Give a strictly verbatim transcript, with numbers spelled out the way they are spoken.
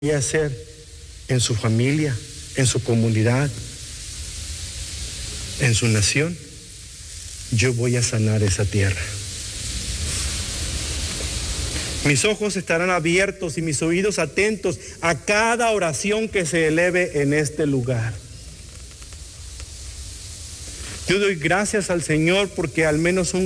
voy a hacer en su familia, en su comunidad, en su nación. Yo voy a sanar esa tierra. Mis ojos estarán abiertos y mis oídos atentos a cada oración que se eleve en este lugar. Yo doy gracias al Señor porque al menos un